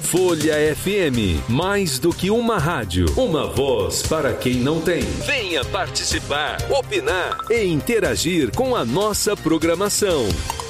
Folha FM, mais do que uma rádio, uma voz para quem não tem. Venha participar, opinar e interagir com a nossa programação.